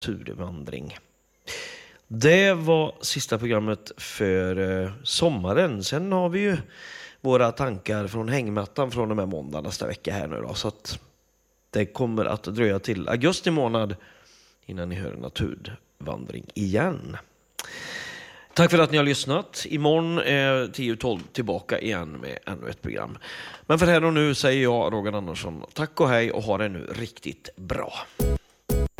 Naturvandring. Det var sista programmet för sommaren. Sen har vi ju våra tankar från hängmattan från och med måndag nästa vecka här nu då. Så att det kommer att dröja till augusti månad innan ni hör Naturvandring igen. Tack för att ni har lyssnat. Imorgon är 10-12 tillbaka igen med ännu ett program. Men för här och nu säger jag, Roger Andersson, tack och hej och ha det nu riktigt bra.